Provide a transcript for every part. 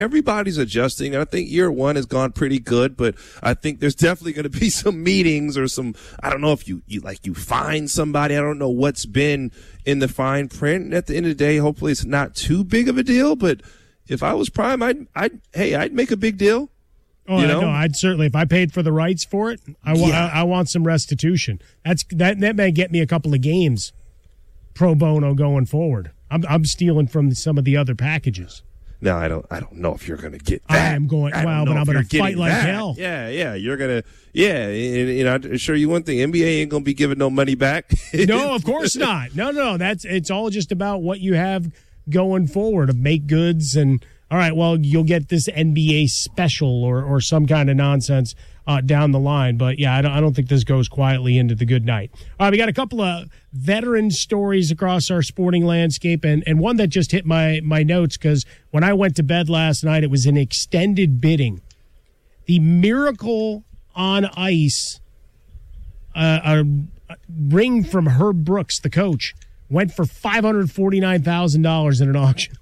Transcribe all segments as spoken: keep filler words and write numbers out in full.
everybody's adjusting. I think year one has gone pretty good, but I think there's definitely going to be some meetings or some, I don't know if you, you like you find somebody. I don't know what's been in the fine print. And at the end of the day, hopefully it's not too big of a deal, but if I was Prime, I'd, I'd, hey, I'd make a big deal. Oh, you know? I know. I'd certainly, if I paid for the rights for it, I want, Yeah. I, I want some restitution. That's that. That may get me a couple of games pro bono going forward. I'm, I'm stealing from some of the other packages. No, I don't. I don't know if you're going to get that. I am going. I Wow, don't but know I'm if going you're to fight getting like that. hell. Yeah, yeah. You're gonna. Yeah, and, and I assure you one thing: N B A ain't going to be giving no money back. No, of course not. No, no, no. That's it's all just about what you have going forward of make goods and. All right, well, you'll get this N B A special or or some kind of nonsense uh, down the line. But, yeah, I don't, I don't think this goes quietly into the good night. All right, we got a couple of veteran stories across our sporting landscape, and, and one that just hit my, my notes because when I went to bed last night, it was an extended bidding. The Miracle on Ice uh, a, a ring from Herb Brooks, the coach, went for five hundred forty-nine thousand dollars in an auction.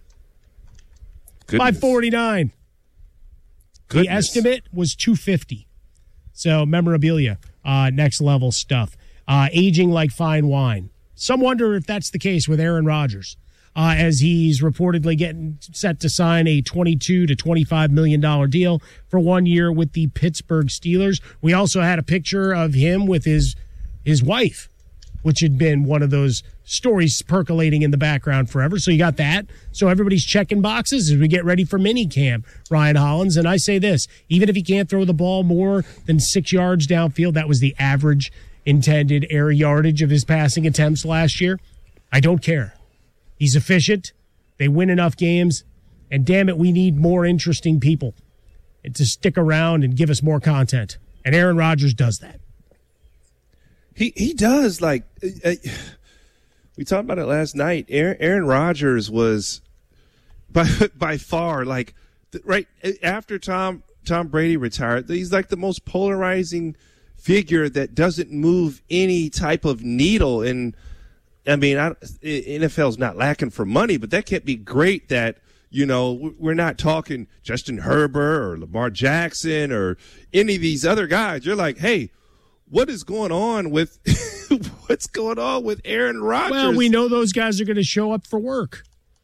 five forty-nine. The estimate was two fifty. So memorabilia, uh, next level stuff. Uh, aging like fine wine. Some wonder if that's the case with Aaron Rodgers, uh, as he's reportedly getting set to sign a twenty-two to twenty-five million dollars deal for one year with the Pittsburgh Steelers. We also had a picture of him with his his wife, which had been one of those stories percolating in the background forever. So you got that. So everybody's checking boxes as we get ready for mini camp, Ryan Hollins. And I say this, even if he can't throw the ball more than six yards downfield, that was the average intended air yardage of his passing attempts last year. I don't care. He's efficient. They win enough games. And damn it, we need more interesting people to stick around and give us more content. And Aaron Rodgers does that. He he does. Like uh, we talked about it last night. Aaron, Aaron Rodgers was by by far like right after Tom Tom Brady retired. He's like the most polarizing figure that doesn't move any type of needle. And I mean, I, N F L's not lacking for money, but that can't be great. That you know we're not talking Justin Herbert or Lamar Jackson or any of these other guys. You're like, hey. What is going on with what's going on with Aaron Rodgers? Well, we know those guys are going to show up for work.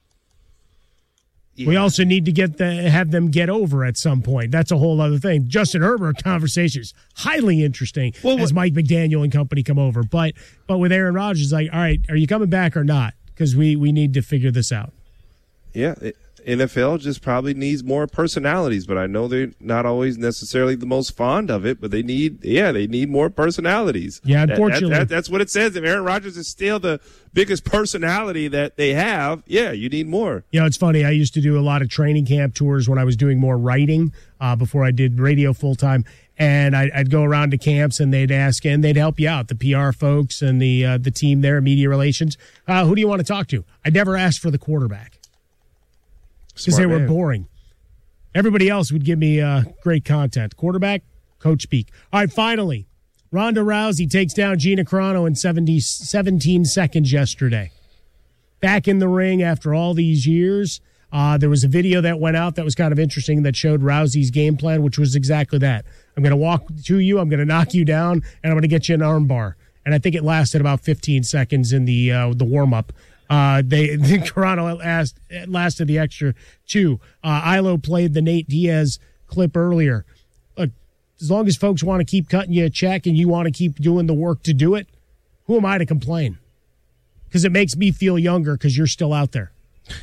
Yeah. We also need to get the have them get over at some point. That's a whole other thing. Justin Herbert conversation is highly interesting well, as Mike McDaniel and company come over. But but with Aaron Rodgers, like, all right, are you coming back or not? Because we we need to figure this out. Yeah. It, N F L just probably needs more personalities, but I know they're not always necessarily the most fond of it, but they need, yeah, they need more personalities. Yeah, unfortunately. That, that, that, that's what it says. If Aaron Rodgers is still the biggest personality that they have, yeah, you need more. You know, it's funny. I used to do a lot of training camp tours when I was doing more writing uh, before I did radio full-time, and I'd, I'd go around to camps, and they'd ask, and they'd help you out, the P R folks and the, uh, the team there, media relations. Uh, who do you want to talk to? I never asked for the quarterback. Because they were man. boring. Everybody else would give me uh, great content. Quarterback, coach speak. All right, finally, Ronda Rousey takes down Gina Carano in seventy, seventeen seconds yesterday. Back in the ring after all these years. Uh, there was a video that went out that was kind of interesting that showed Rousey's game plan, which was exactly that. I'm going to walk to you, I'm going to knock you down, and I'm going to get you an arm bar. And I think it lasted about fifteen seconds in the uh, the warm-up. Uh, they, the Carano asked, lasted the extra two. Uh, Ilo played the Nate Diaz clip earlier. Look, as long as folks want to keep cutting you a check and you want to keep doing the work to do it, who am I to complain? Because it makes me feel younger because you're still out there.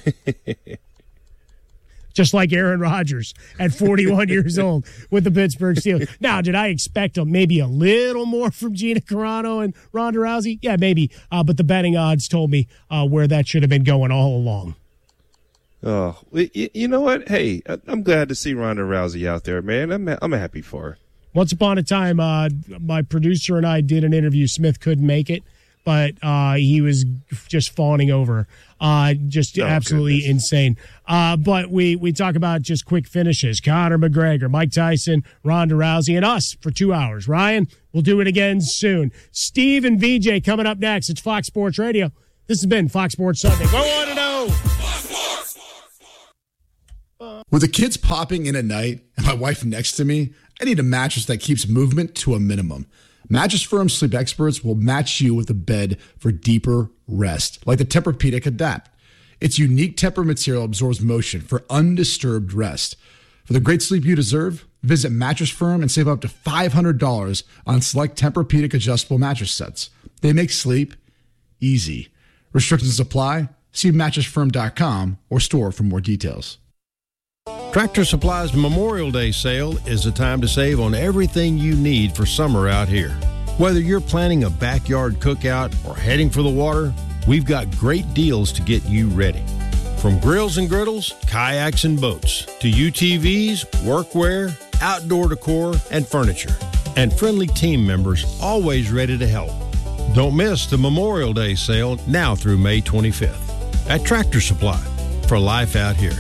Just like Aaron Rodgers at forty-one years old with the Pittsburgh Steelers. Now, did I expect a, maybe a little more from Gina Carano and Ronda Rousey? Yeah, maybe. Uh, but the betting odds told me uh, where that should have been going all along. Oh, you know what? Hey, I'm glad to see Ronda Rousey out there, man. I'm I'm happy for her. Once upon a time, uh, my producer and I did an interview. Smith couldn't make it, but uh, he was just fawning over her. Uh, just oh, absolutely goodness. insane. Uh, but we, we talk about just quick finishes. Conor McGregor, Mike Tyson, Ronda Rousey, and us for two hours. Ryan, we'll do it again soon. Steve and V J coming up next. It's Fox Sports Radio. This has been Fox Sports Sunday. Go on and oh. With the kids popping in at night and my wife next to me, I need a mattress that keeps movement to a minimum. Mattress Firm sleep experts will match you with a bed for deeper rest, like the Tempur-Pedic Adapt. Its unique Tempur material absorbs motion for undisturbed rest. For the great sleep you deserve, visit Mattress Firm and save up to five hundred dollars on select Tempur-Pedic adjustable mattress sets. They make sleep easy. Restrictions apply. See mattress firm dot com or store for more details. Tractor Supply's Memorial Day sale is a time to save on everything you need for summer out here. Whether you're planning a backyard cookout or heading for the water, we've got great deals to get you ready. From grills and griddles, kayaks and boats, to U T Vs, workwear, outdoor decor, and furniture. And friendly team members always ready to help. Don't miss the Memorial Day sale now through May twenty-fifth at Tractor Supply for life out here.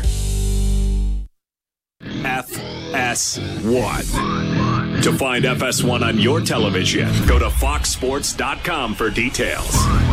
F S one. To find F S one on your television, go to fox sports dot com for details.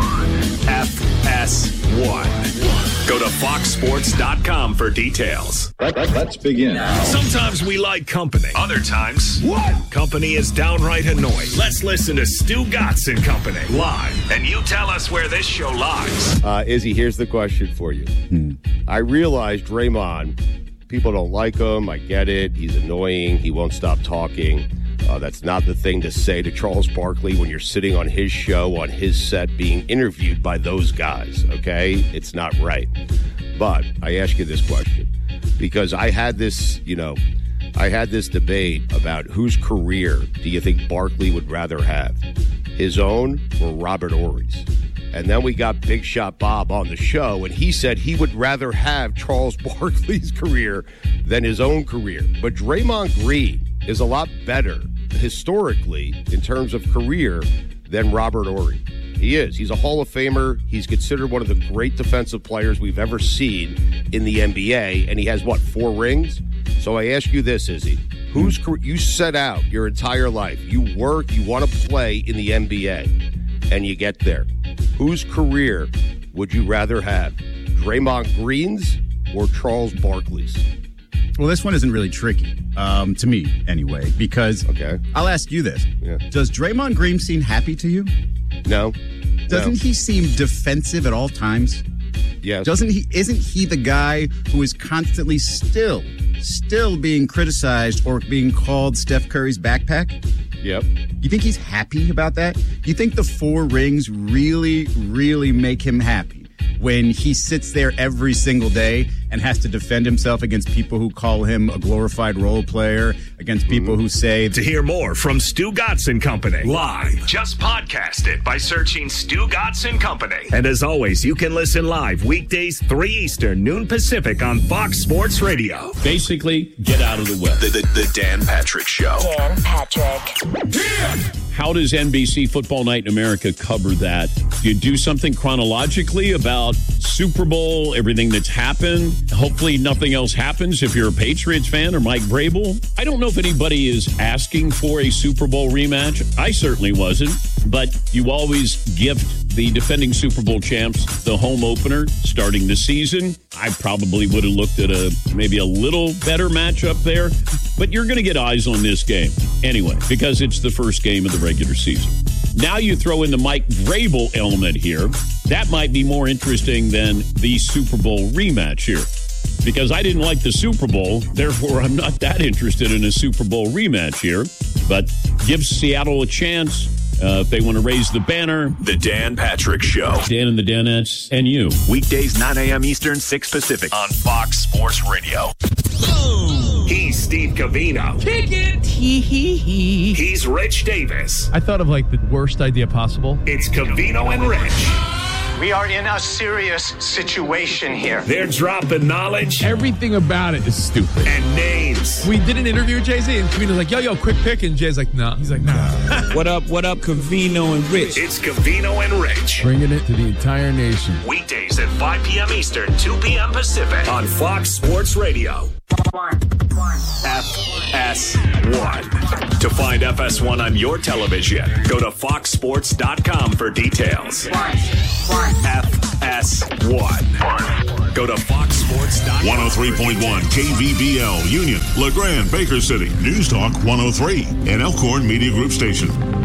F S one. Go to fox sports dot com for details. Let's begin. Sometimes we like company. Other times, what? Company is downright annoying. Let's listen to Stu Gatz and Company live, and you tell us where this show lies. Uh, Izzy, here's the question for you. Hmm. I realize Draymond, people don't like him. I get it. He's annoying. He won't stop talking. Uh, that's not the thing to say to Charles Barkley when you're sitting on his show, on his set, being interviewed by those guys, okay? It's not right. But I ask you this question because I had this, you know, I had this debate about whose career do you think Barkley would rather have, his own or Robert Horry's? And then we got Big Shot Bob on the show, and he said he would rather have Charles Barkley's career than his own career. But Draymond Green is a lot better historically in terms of career than Robert Horry. He is. He's a Hall of Famer. He's considered one of the great defensive players we've ever seen in the N B A, and he has, what, four rings? So I ask you this, Izzy. Who's you set out your entire life. You work, you want to play in the N B A, and you get there. Whose career would you rather have? Draymond Green's or Charles Barkley's? Well, this one isn't really tricky, um, to me anyway, because okay. I'll ask you this. Yeah. Does Draymond Green seem happy to you? No. Doesn't no. he seem defensive at all times? Yes. Doesn't he? Isn't he the guy who is constantly still, still being criticized or being called Steph Curry's backpack? Yep. You think he's happy about that? You think the four rings really, really make him happy when he sits there every single day and has to defend himself against people who call him a glorified role player, against people mm-hmm. who say... To hear more from Stu Gatz and Company live, just podcast it by searching Stu Gatz and Company. And as always, you can listen live weekdays, three Eastern, noon Pacific on Fox Sports Radio. Basically, get out of the way. The, the, the Dan Patrick Show. Dan Patrick. Dan! How does N B C Football Night in America cover that? Do you do something chronologically about Super Bowl, everything that's happened? Hopefully nothing else happens if you're a Patriots fan or Mike Vrabel. I don't know if anybody is asking for a Super Bowl rematch. I certainly wasn't. But you always gift the defending Super Bowl champs the home opener starting the season. I probably would have looked at a maybe a little better matchup there. But you're going to get eyes on this game anyway, because it's the first game of the regular season. Now you throw in the Mike Vrabel element here. That might be more interesting than the Super Bowl rematch here. Because I didn't like the Super Bowl, therefore I'm not that interested in a Super Bowl rematch here. But gives Seattle a chance. Uh, if they want to raise the banner. The Dan Patrick Show. Dan and the Danettes and you. Weekdays, nine a.m. Eastern, six Pacific on Fox Sports Radio. Boom. He's Steve Covino. Kick it. Hee hee hee. He's Rich Davis. I thought of like the worst idea possible. It's Covino and Rich. We are in a serious situation here. They're dropping knowledge. Everything about it is stupid. And names. We did an interview with Jay-Z, and Covino's like, yo, yo, quick pick. And Jay's like, no. Nah. He's like, nah. What up, what up, Covino and Rich? It's Covino and Rich. Bringing it to the entire nation. Weekdays at five p.m. Eastern, two p.m. Pacific on Fox Sports Radio. One. One. F S one. To find F S one on your television, go to fox sports dot com for details. One. One. F S one. Go to fox sports dot com. one oh three point one K V B L, Union, LeGrand, Baker City. News Talk one oh three, an Elkhorn Media Group station.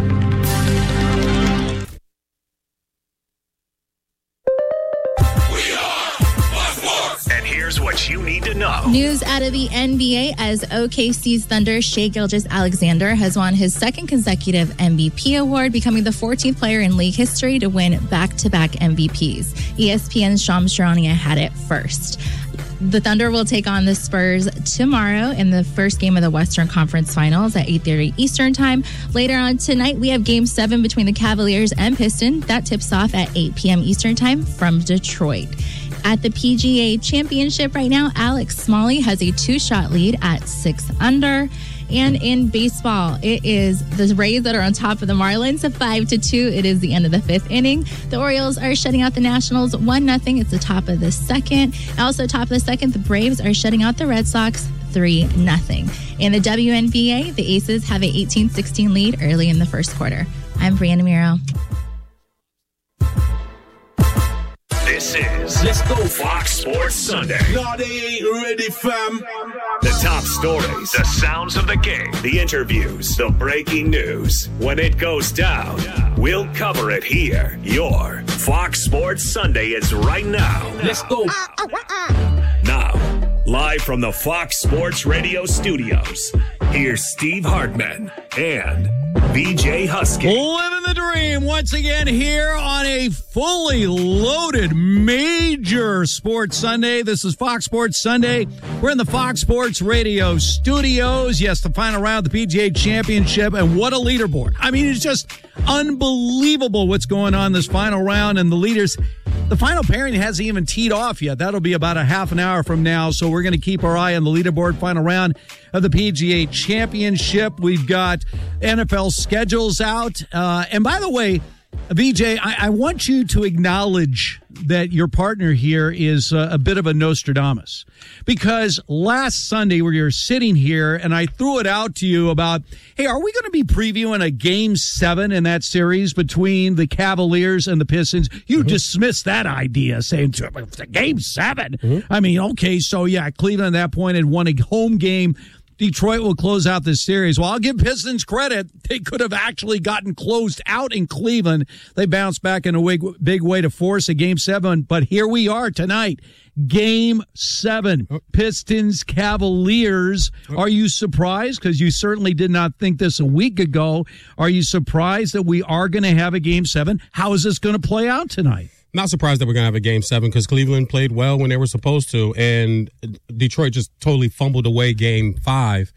And here's what you need to know. News out of the N B A as O K C's Thunder Shai Gilgeous-Alexander has won his second consecutive M V P award, becoming the fourteenth player in league history to win back-to-back M V Ps. E S P N's Shams Charania had it first. The Thunder will take on the Spurs tomorrow in the first game of the Western Conference Finals at eight thirty Eastern Time. Later on tonight, we have Game seven between the Cavaliers and Pistons. That tips off at eight p.m. Eastern Time from Detroit. At the P G A Championship right now, Alex Smalley has a two-shot lead at six under. And in baseball, it is the Rays that are on top of the Marlins, five to two. It is the end of the fifth inning. The Orioles are shutting out the Nationals one nothing. It's the top of the second. Also, top of the second, the Braves are shutting out the Red Sox three nothing. In the W N B A, the Aces have a eighteen sixteen lead early in the first quarter. I'm Brianna Miro. This is Let's Go Fox Sports Sunday. No, they ain't ready, fam. The top stories, the sounds of the game, the interviews, the breaking news. When it goes down, we'll cover it here. Your Fox Sports Sunday is right now. Let's go. Now, live from the Fox Sports Radio studios, here's Steve Hartman and B J Husky. Living the dream once again here on a fully loaded major sports Sunday. This is Fox Sports Sunday. We're in the Fox Sports Radio studios. Yes, the final round of the P G A Championship, and what a leaderboard. I mean, it's just unbelievable what's going on this final round, and the leaders, the final pairing hasn't even teed off yet. That'll be about a half an hour from now, so we're going to keep our eye on the leaderboard. Final round of the P G A Championship. We've got N F L schedules out. Uh, and by the way, V J, I, I want you to acknowledge that your partner here is uh, a bit of a Nostradamus. Because last Sunday we were sitting here and I threw it out to you about, hey, are we going to be previewing a game seven in that series between the Cavaliers and the Pistons? You mm-hmm. dismissed that idea, saying game seven. Mm-hmm. I mean, okay, so yeah, Cleveland at that point had won a home game. Detroit will close out this series. Well, I'll give Pistons credit. They could have actually gotten closed out in Cleveland. They bounced back in a big, big way to force a game seven. But here we are tonight. Game seven. Pistons, Cavaliers. Are you surprised? Because you certainly did not think this a week ago. Are you surprised that we are going to have a game seven? How is this going to play out tonight? Not surprised that we're going to have a game seven because Cleveland played well when they were supposed to, and Detroit just totally fumbled away game five,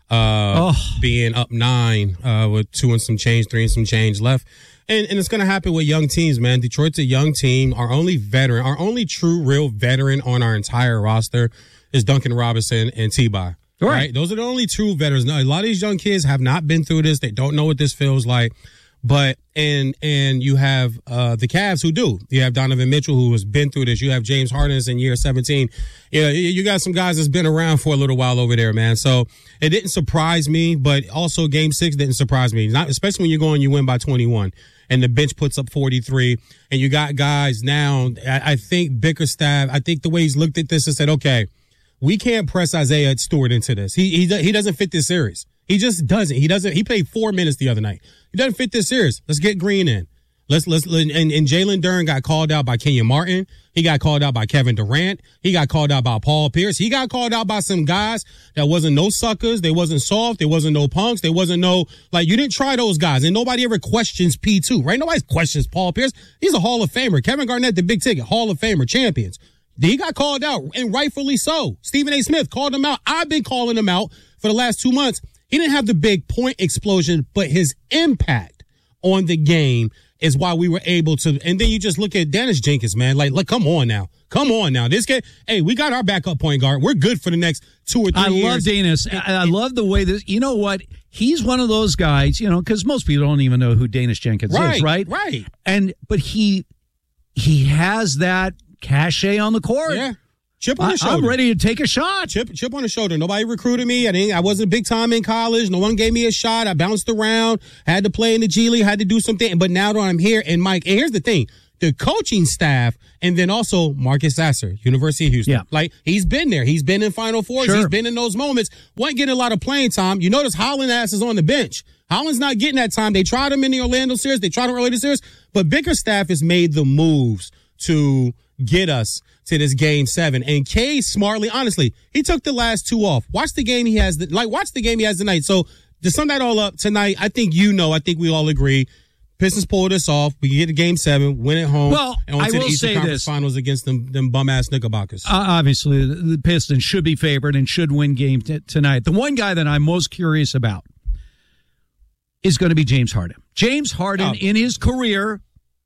uh, oh. being up nine uh, with two and some change, three and some change left. And, and it's going to happen with young teams, man. Detroit's a young team. Our only veteran, our only true, real veteran on our entire roster is Duncan Robinson and T-Boy. Right. right? Those are the only true veterans. Now, a lot of these young kids have not been through this. They don't know what this feels like. But, and, and you have, uh, the Cavs who do. You have Donovan Mitchell who has been through this. You have James Harden in year seventeen. You know, you got some guys that's been around for a little while over there, man. So it didn't surprise me, but also game six didn't surprise me. Not, especially when you're going, you win by twenty-one and the bench puts up forty-three and you got guys now. I, I think Bickerstaff, I think the way he's looked at this and said, okay, we can't press Isaiah Stewart into this. He, he, he doesn't fit this series. He just doesn't. He doesn't. He played four minutes the other night. He doesn't fit this series. Let's get Green in. Let's let's and, and Jalen Duren got called out by Kenyon Martin. He got called out by Kevin Durant. He got called out by Paul Pierce. He got called out by some guys that wasn't no suckers. They wasn't soft. They wasn't no punks. They wasn't no like you didn't try those guys. And nobody ever questions P two, right? Nobody questions Paul Pierce. He's a Hall of Famer. Kevin Garnett, the big ticket, Hall of Famer, champions. He got called out, and rightfully so. Stephen A. Smith called him out. I've been calling him out for the last two months. He didn't have the big point explosion, but his impact on the game is why we were able to. And then you just look at Dennis Jenkins, man. Like, look, come on now. Come on now. This guy, hey, we got our backup point guard. We're good for the next two or three I years. love Dennis. I, I love the way this, you know what? He's one of those guys, you know, because most people don't even know who Dennis Jenkins right, is, right? Right. And, but he, he has that cachet on the court. Yeah. Chip on the shoulder. I'm ready to take a shot. Chip, chip on the shoulder. Nobody recruited me. I didn't. I wasn't big time in college. No one gave me a shot. I bounced around. Had to play in the G League. Had to do something. But now that I'm here, and Mike, and here's the thing: the coaching staff, and then also Marcus Sasser, University of Houston. Yeah. Like, he's been there. He's been in Final Fours. Sure. He's been in those moments. Wasn't getting a lot of playing time. You notice Holland ass is on the bench. Holland's not getting that time. They tried him in the Orlando series. They tried him early in the series. But Bickerstaff has made the moves to get us to this game seven. And K smartly, honestly, he took the last two off. Watch the game he has, the, like, watch the game he has tonight. So to sum that all up tonight, I think you know, I think we all agree, Pistons pulled us off. We get to game seven, win at home, well, and on I to the will Eastern say Conference this. Finals against them, them bum-ass Knickerbockers. Uh, obviously, the, the Pistons should be favored and should win game t- tonight. The one guy that I'm most curious about is going to be James Harden. James Harden, Oh. in his career,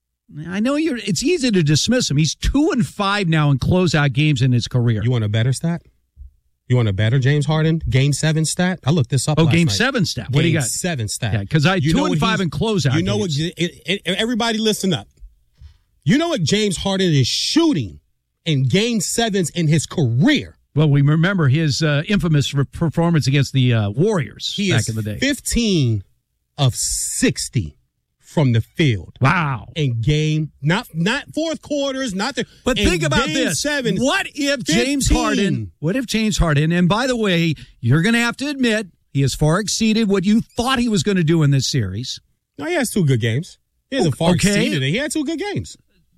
I know you're. It's easy to dismiss him. He's two and five now in closeout games in his career. You want a better stat? You want a better James Harden game seven stat? I looked this up. Oh, last game night. seven stat. What do you Game got? Seven stat. Yeah, because I You two know and what five he's- in closeout. You know games. what? It, it, everybody, listen up. You know what James Harden is shooting in game sevens in his career. Well, we remember his uh, infamous re- performance against the uh, Warriors He back is in the day. fifteen of sixty from the field. Wow. In game, not not fourth quarters, not the. But in think about game this. Seven, what if James fifteen. Harden, what if James Harden, and by the way, you're going to have to admit, he has far exceeded what you thought he was going to do in this series. No, he has two good games. He hasn't far Okay. exceeded it. He had two good games.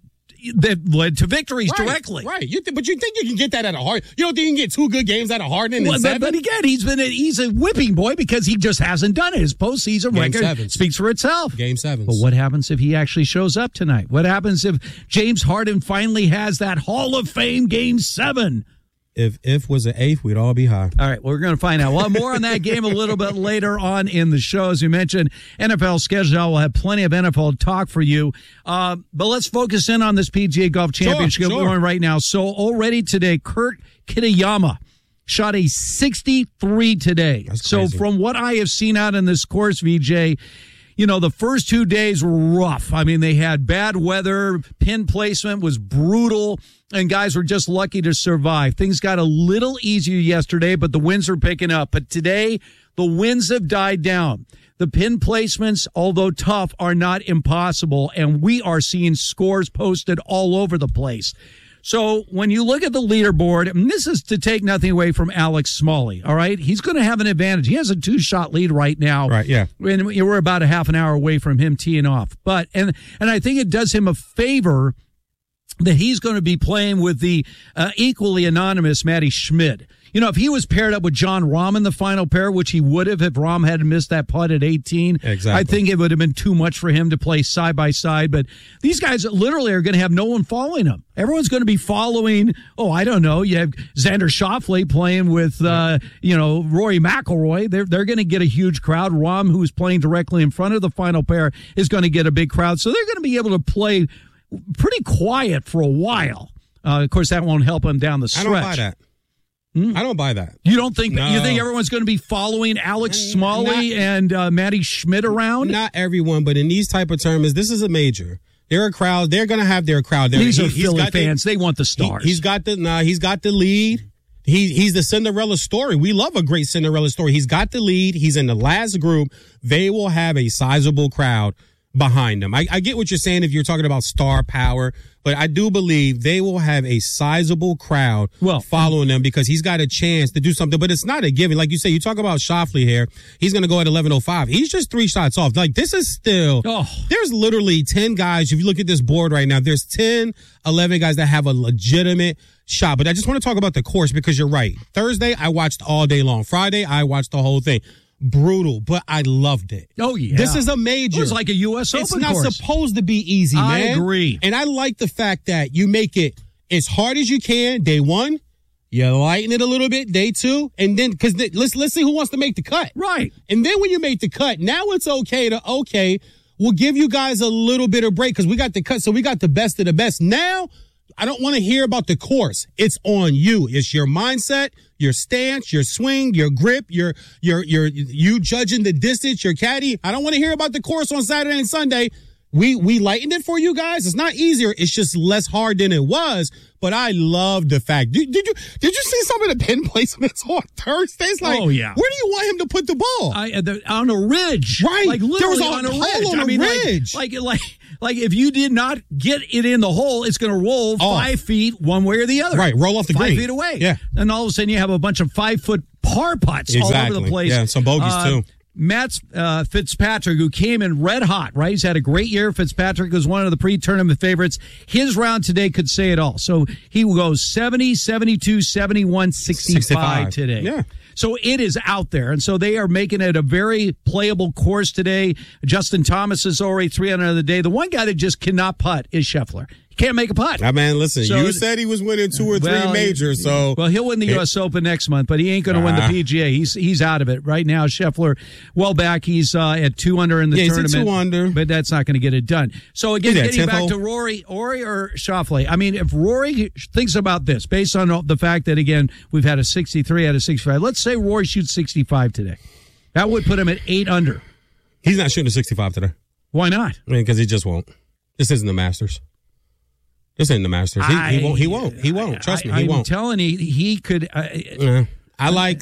That led to victories Right, directly. Right. You th- but you think you can get that out of Harden? You don't think you can get two good games out of Harden in Well, but, seven? but again, he's been a, he's a whipping boy because he just hasn't done it. His postseason Game record sevens. speaks for itself. Game sevens. But what happens if he actually shows up tonight? What happens if James Harden finally has that Hall of Fame game seven? If if was an eighth, we'd all be high. All right, we're going to find out. Well, more on that game a little bit later on in the show. As you mentioned, N F L schedule. We'll have plenty of N F L talk for you. Uh, but let's focus in on this P G A Golf Championship Sure, sure. going right now. So already today, Kurt Kitayama shot a sixty-three today. That's So crazy. from what I have seen out in this course, V J, you know, the first two days were rough. I mean, they had bad weather, pin placement was brutal, and guys were just lucky to survive. Things got a little easier yesterday, but the winds are picking up. But today, the winds have died down. The pin placements, although tough, are not impossible, and we are seeing scores posted all over the place. So when you look at the leaderboard, and this is to take nothing away from Alex Smalley, all right? He's going to have an advantage. He has a two-shot lead right now. Right, yeah. And we're about a half an hour away from him teeing off. But and and I think it does him a favor that he's going to be playing with the uh, equally anonymous Matty Schmidt. You know, if he was paired up with John Rahm in the final pair, which he would have if Rahm had missed that putt at eighteen, Exactly. I think it would have been too much for him to play side by side. But these guys literally are going to have no one following them. Everyone's going to be following, oh, I don't know. You have Xander Schauffele playing with, uh, you know, Rory McIlroy. They're, they're going to get a huge crowd. Rahm, who's playing directly in front of the final pair, is going to get a big crowd. So they're going to be able to play pretty quiet for a while. Uh, of course, that won't help him down the stretch. I don't buy that. I don't buy that. You don't think No. you think everyone's going to be following Alex Smalley Not- and uh, Matty Schmidt around? Not everyone, but in these type of tournaments, this is a major. They're a crowd. They're going to have their crowd. They're, These he- are he's Philly got the- fans. they want the stars. He, has got the nah, he's got the lead. He he's the Cinderella story. We love a great Cinderella story. He's got the lead. He's in the last group. They will have a sizable crowd behind them. I, I get what you're saying if you're talking about star power, but I do believe they will have a sizable crowd well, following them because he's got a chance to do something. But it's not a given. Like you say, you talk about Schauffele here. He's going to go at eleven oh five. He's just three shots off. Like, this is still, oh. there's literally ten guys. If you look at this board right now, there's ten, eleven guys that have a legitimate shot. But I just want to talk about the course because you're right. Thursday, I watched all day long. Friday, I watched the whole thing. Brutal, but I loved it. Oh, yeah. This is a major. It was like a U S Open It's not course. supposed to be easy, man. I agree. And I like the fact that you make it as hard as you can day one. You lighten it a little bit day two. And then, because th- let's, let's see who wants to make the cut. Right. And then when you make the cut, now it's okay to, okay, we'll give you guys a little bit of break because we got the cut. So we got the best of the best. Now, I don't want to hear about the course. It's on you. It's your mindset, your stance, your swing, your grip, your your your you judging the distance, your caddy. I don't want to hear about the course on Saturday and Sunday. we we lightened it for you guys. It's not easier. It's just less hard than it was. But I love the fact. Did, did you did you see some of the pin placements on Thursdays? Like, oh yeah. Where do you want him to put the ball? I, uh, the, on a ridge, right? Like literally there was a on a hole ridge. on a I mean, ridge. Like, like like like if you did not get it in the hole, it's going to roll Off. five feet one way or the other. Right, roll off the five green. feet away. Yeah, and all of a sudden you have a bunch of five foot par putts exactly. all over the place. Yeah, some bogeys uh, too. Matt uh, Fitzpatrick, who came in red hot, right? He's had a great year. Fitzpatrick was one of the pre-tournament favorites. His round today could say it all. So he will go seventy, seventy-two, seventy-one, sixty-five, sixty-five today. Yeah. So it is out there. And so they are making it a very playable course today. Justin Thomas is already three hundred of the day. The one guy that just cannot putt is Scheffler. Can't make a putt. I mean, listen, So- you said he was winning two or three Well, majors, so well, he'll win the U S Open next month, but he ain't going to win the Ah. P G A. He's he's out of it right now. Scheffler, well back, he's uh, at two under in the Yeah, he's at tournament. two under. But that's not going to get it done. So again, He's at getting tenth back hole. to Rory, Rory or Schauffele. I mean, if Rory thinks about this, based on the fact that again we've had a sixty-three out of sixty-five. Let's say Rory shoots sixty-five today. That would put him at eight under. he's not shooting a sixty-five today. Why not? I mean, because he just won't. This isn't the Masters. This ain't the Masters. He, I- he won't. He won't. He won't. Trust I, me, he I'm won't. telling you, he could. Uh, Yeah. I like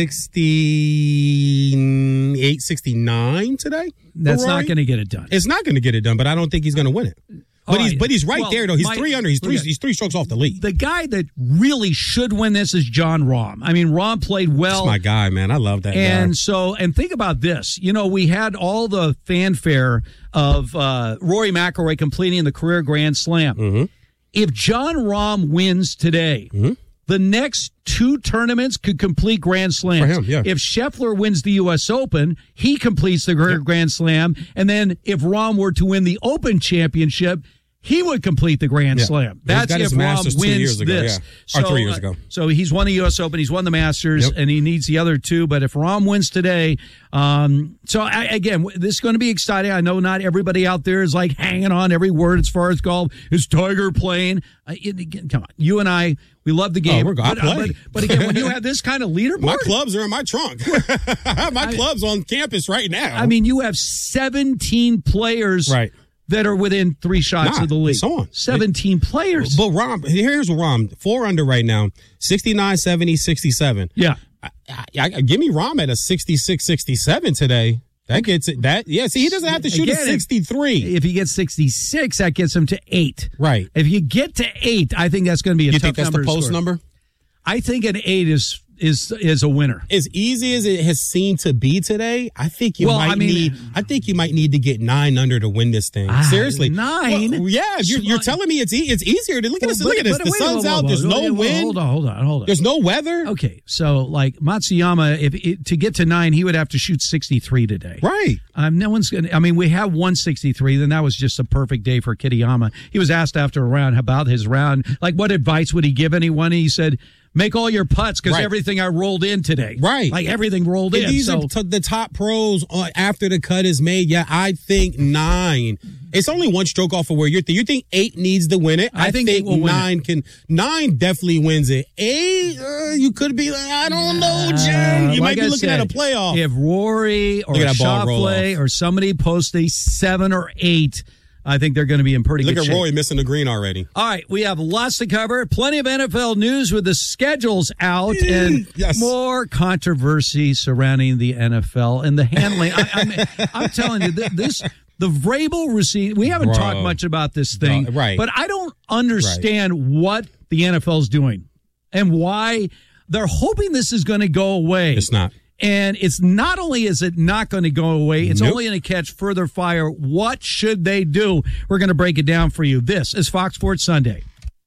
sixty-eight, sixty-nine today. for that's not Rory. going to get it done. It's not going to get it done, but I don't think he's going to win it. But All he's right. but he's right Well, there though. He's my- three under. He's three. okay. He's three strokes off the lead. The guy that really should win this is John Rahm. I mean, Rahm played well. That's my guy, man. I love that And guy. so, and think about this. You know, we had all the fanfare of uh, Rory McIlroy completing the career Grand Slam. Mm-hmm. If John Rahm wins today, Mm-hmm. the next two tournaments could complete Grand Slams. For him, yeah. If Scheffler wins the U S Open, he completes the career Grand Slam. And then if Rahm were to win the Open Championship, he would complete the Grand Yeah. Slam. He's That's got if his Masters Rahm two wins years ago, this. yeah. Or three years uh, ago. So he's won the U S Open, he's won the Masters, Yep. and he needs the other two. But if Rahm wins today, um, so I, again, this is going to be exciting. I know not everybody out there is like hanging on every word as far as golf. Is Tiger playing? Uh, it, again, come on, you and I, we love the game. Oh, we're go- I but, uh, play. but, but again, when you have this kind of leaderboard, My clubs are in my trunk. I have my I- clubs on campus right now. I mean, you have seventeen players Right. that are within three shots Nah, of the league. it's on. seventeen players. But Rom, here's what Rom, four under right now, sixty-nine, seventy, sixty-seven. Yeah. I, I, I, give me Rom at a sixty-six, sixty-seven today. That gets it. That yeah. See, he doesn't have to shoot Again, a if- sixty-three. If he gets sixty-six, that gets him to eight. Right. If you get to eight, I think that's going to be a You tough think that's number the to post score. number? I think an eight is is is a winner. As easy as it has seemed to be today, I think you Well, might I mean- need. I think you might need to get nine under to win this thing. Ah, Seriously, nine? Well, yeah, you're, you're telling me it's e- it's easier to look at Well, this. Look at this. but The wait, sun's whoa, whoa, out. whoa, There's whoa, no whoa, wind. Hold on, hold on, hold on. There's no weather. Okay, so like Matsuyama, if it, to get to nine, he would have to shoot sixty-three today. Right. Um, no one's going to, I mean, we have one sixty-three, then that was just a perfect day for Kitayama. He was asked after a round about his round, like what advice would he give anyone? And he said, make all your putts because Right. everything I rolled in today. Right. Like everything rolled And in. these so, are t- the top pros uh, after the cut is made. Yeah, I think nine. It's only one stroke off of where you're. Th- you think eight needs to win it? I I, think think, eight will win nine can. Nine definitely wins it. Eight, uh, you could be. Like, I don't know, Jim. You like might be I looking said, at a playoff. If Rory or Look at that ball roll Schauffele off. or somebody posts a seven or eight, I think they're going to be in pretty Look good at shape. Roy missing the green already. All right, we have lots to cover. Plenty of N F L news with the schedules out and Yes. more controversy surrounding the N F L and the handling. I, I'm, I'm telling you, th- this the Vrabel receipt. We haven't Bro. talked much about this thing, No, right. But I don't understand what the N F L is doing and why they're hoping this is going to go away. It's not. And it's not only is it not going to go away, it's Nope. only going to catch further fire. What should they do? We're going to break it down for you. This is Fox Sports Sunday.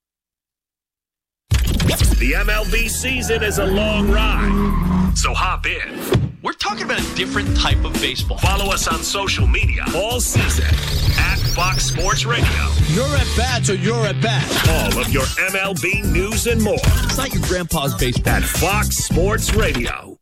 The M L B season is a long ride, so hop in. We're talking about a different type of baseball. Follow us on social media all season at Fox Sports Radio. You're at bats or you're at bat. All of your M L B news and more It's not your grandpa's baseball. at Fox Sports Radio.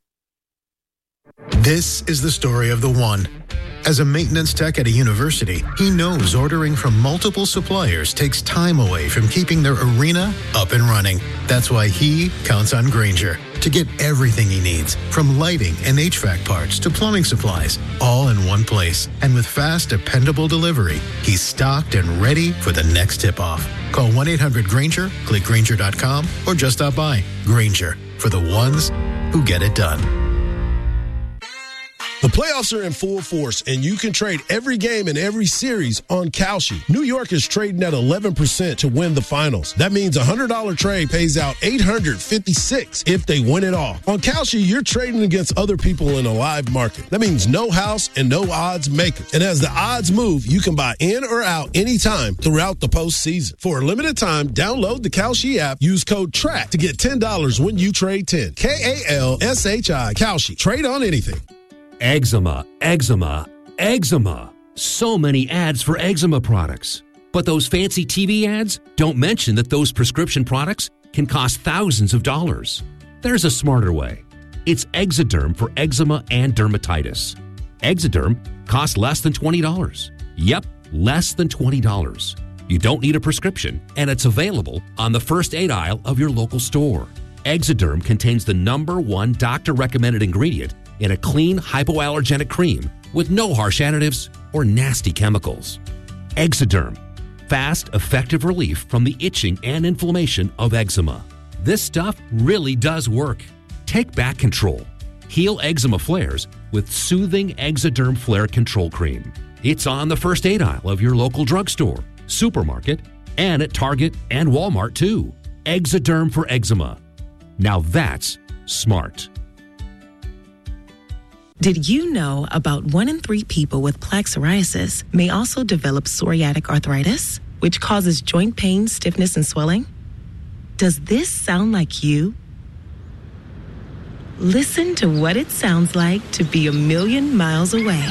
This is the story of the one. As a maintenance tech at a university, he knows ordering from multiple suppliers takes time away from keeping their arena up and running. That's why he counts on Grainger, to get everything he needs, from lighting and H V A C parts to plumbing supplies, all in one place. And with fast, dependable delivery, he's stocked and ready for the next tip-off. Call one eight hundred Grainger, click Grainger dot com, or just stop by. Grainger, for the ones who get it done. The playoffs are in full force, and you can trade every game in every series on Kalshi. New York is trading at eleven percent to win the finals. That means a one hundred dollars trade pays out eight hundred fifty-six dollars if they win it all. On Kalshi, you're trading against other people in a live market. That means no house and no odds makers. And as the odds move, you can buy in or out anytime throughout the postseason. For a limited time, download the Kalshi app, use code TRACK to get ten dollars when you trade ten. K A L S H I, Kalshi. Trade on anything. Eczema, eczema, eczema. So many ads for eczema products. But those fancy T V ads don't mention that those prescription products can cost thousands of dollars. There's a smarter way. It's Exoderm for eczema and dermatitis. Exoderm costs less than twenty dollars. Yep, less than twenty dollars. You don't need a prescription, and it's available on the first aid aisle of your local store. Exoderm contains the number one doctor-recommended ingredient in a clean, hypoallergenic cream with no harsh additives or nasty chemicals. Exoderm, fast, effective relief from the itching and inflammation of eczema. This stuff really does work. Take back control. Heal eczema flares with soothing Exoderm Flare Control Cream. It's on the first aid aisle of your local drugstore, supermarket, and at Target and Walmart too. Exoderm for eczema. Now that's smart. Did you know about one in three people with plaque psoriasis may also develop psoriatic arthritis, which causes joint pain, stiffness, and swelling? Does this sound like you? Listen to what it sounds like to be a million miles away.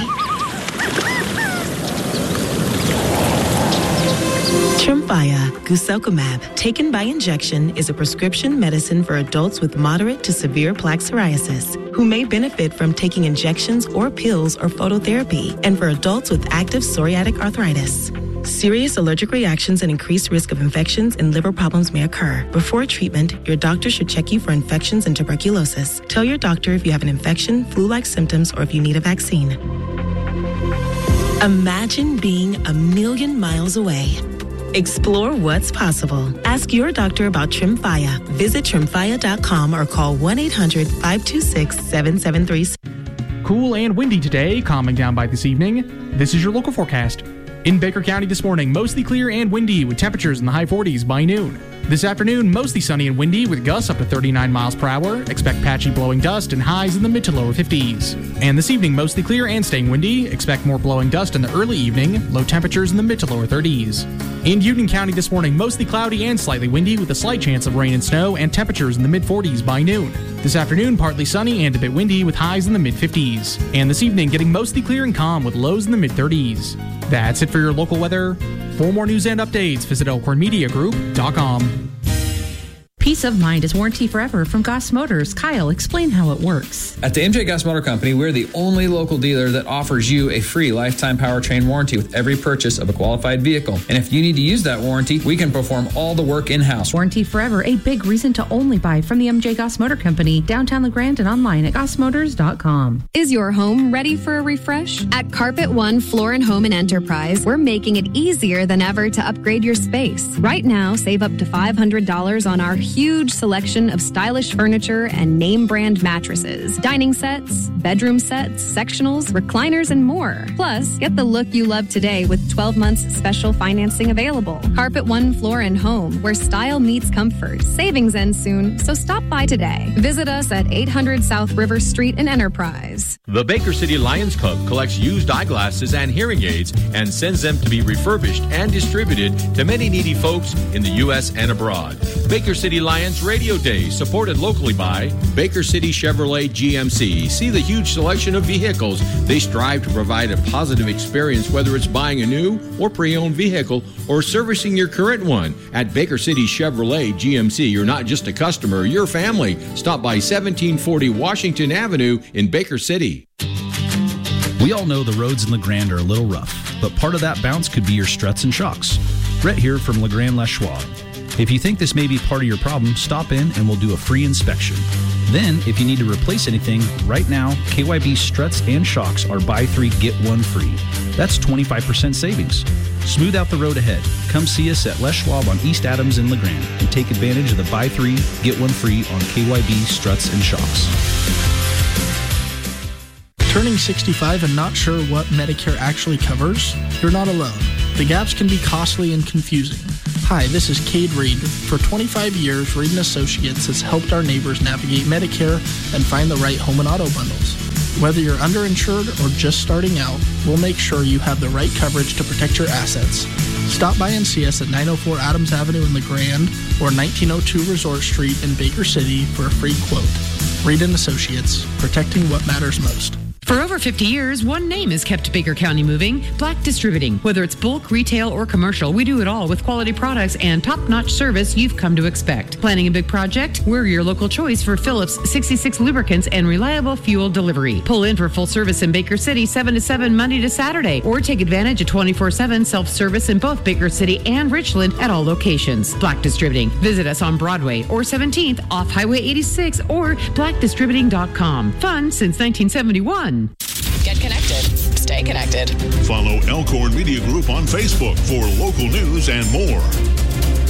Tremfya guselkumab, taken by injection, is a prescription medicine for adults with moderate to severe plaque psoriasis who may benefit from taking injections or pills or phototherapy, and for adults with active psoriatic arthritis. Serious allergic reactions and increased risk of infections and liver problems may occur. Before treatment, your doctor should check you for infections and tuberculosis. Tell your doctor if you have an infection, flu-like symptoms, or if you need a vaccine. Imagine being a million miles away. Explore what's possible. Ask your doctor about Tremfya. Visit tremfya dot com or call one eight hundred five two six seven seven three six. Cool and windy today, calming down by this evening. This is your local forecast. In Baker County this morning, mostly clear and windy with temperatures in the high forties by noon. This afternoon, mostly sunny and windy with gusts up to thirty-nine miles per hour. Expect patchy blowing dust and highs in the mid to lower fifties. And this evening, mostly clear and staying windy. Expect more blowing dust in the early evening. Low temperatures in the mid to lower thirties. In Union County this morning, mostly cloudy and slightly windy with a slight chance of rain and snow and temperatures in the mid forties by noon. This afternoon, partly sunny and a bit windy with highs in the mid fifties. And this evening, getting mostly clear and calm with lows in the mid thirties. That's it for your local weather. For more news and updates, visit elkhorn media group dot com. Peace of mind is warranty forever from Goss Motors. Kyle, explain how it works. At the M J Goss Motor Company, we're the only local dealer that offers you a free lifetime powertrain warranty with every purchase of a qualified vehicle. And if you need to use that warranty, we can perform all the work in-house. Warranty forever, a big reason to only buy from the M J Goss Motor Company, downtown LeGrand and online at goss motors dot com. Is your home ready for a refresh? At Carpet One Floor and Home and Enterprise, we're making it easier than ever to upgrade your space. Right now, save up to five hundred dollars on our huge selection of stylish furniture and name brand mattresses, dining sets, bedroom sets, sectionals, recliners, and more. Plus, get the look you love today with twelve months special financing available. Carpet One Floor and Home, where style meets comfort. Savings ends soon, so stop by today. Visit us at eight hundred South River Street in Enterprise. The Baker City Lions Club collects used eyeglasses and hearing aids and sends them to be refurbished and distributed to many needy folks in the U S and abroad. Baker City Lions Radio Day, supported locally by Baker City Chevrolet G M C. See the huge selection of vehicles. They strive to provide a positive experience, whether it's buying a new or pre-owned vehicle or servicing your current one. At Baker City Chevrolet G M C, you're not just a customer, you're family. Stop by seventeen forty Washington Avenue in Baker City. We all know the roads in LeGrand are a little rough, but part of that bounce could be your struts and shocks. Brett here from LeGrand Les Schwab. If you think this may be part of your problem, stop in and we'll do a free inspection. Then, if you need to replace anything, right now, K Y B struts and shocks are buy three, get one free. That's twenty-five percent savings. Smooth out the road ahead. Come see us at Les Schwab on East Adams in LeGrand and take advantage of the buy three, get one free on K Y B struts and shocks. Turning sixty-five and not sure what Medicare actually covers? You're not alone. The gaps can be costly and confusing. Hi, this is Cade Reed. For twenty-five years, Reed and Associates has helped our neighbors navigate Medicare and find the right home and auto bundles. Whether you're underinsured or just starting out, we'll make sure you have the right coverage to protect your assets. Stop by and see us at nine oh four Adams Avenue in LeGrand or nineteen oh two Resort Street in Baker City for a free quote. Reed and Associates, protecting what matters most. For over fifty years, one name has kept Baker County moving, Black Distributing. Whether it's bulk, retail, or commercial, we do it all with quality products and top-notch service you've come to expect. Planning a big project? We're your local choice for Phillips sixty-six lubricants and reliable fuel delivery. Pull in for full service in Baker City seven to seven Monday to Saturday, or take advantage of twenty-four seven self-service in both Baker City and Richland at all locations. Black Distributing. Visit us on Broadway or seventeenth off Highway eighty-six or black distributing dot com. Fun since nineteen seventy-one. Get connected. Stay connected. Follow Elkhorn Media Group on Facebook for local news and more.